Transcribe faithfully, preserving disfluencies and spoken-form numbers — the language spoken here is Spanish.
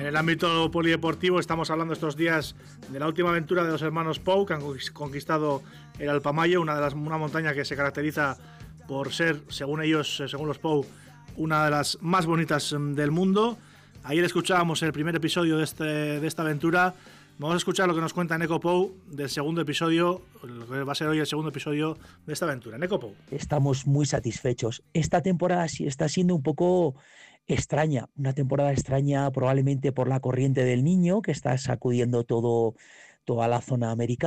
el ámbito polideportivo estamos hablando estos días de la última aventura de los hermanos Pou, que han conquistado el Alpamayo, una de las una montaña que se caracteriza por ser, según ellos, según los Pou, una de las más bonitas del mundo. Ayer escuchábamos el primer episodio de, este, de esta aventura. Vamos a escuchar lo que nos cuenta Neko Pou del segundo episodio, lo que va a ser hoy el segundo episodio de esta aventura. Neko Pou. Estamos muy satisfechos. Esta temporada sí está siendo un poco extraña, una temporada extraña probablemente por la corriente del Niño que está sacudiendo todo, toda la zona americana.